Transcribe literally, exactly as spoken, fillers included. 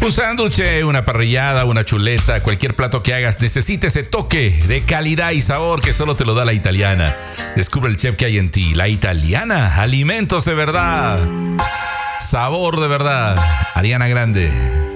Un sándwich, una parrillada, una chuleta, cualquier plato que hagas necesita ese toque de calidad y sabor que solo te lo da La Italiana. Descubre el chef que hay en ti. La Italiana, alimentos de verdad, sabor de verdad. Ariana Grande.